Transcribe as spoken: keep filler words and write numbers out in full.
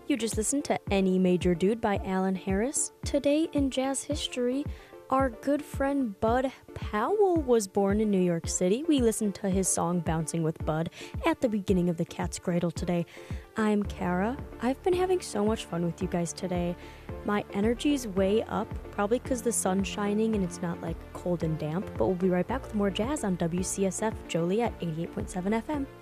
You just listened to Any Major Dude by Alan Harris. Today in jazz history, our good friend Bud Powell was born in New York City. We listened to his song Bouncing with Bud at the beginning of The Cat's Cradle today. I'm Kara. I've been having so much fun with you guys today. My energy's way up, probably because the sun's shining and it's not like cold and damp, but we'll be right back with more jazz on W C S F Joliet eighty-eight point seven F M.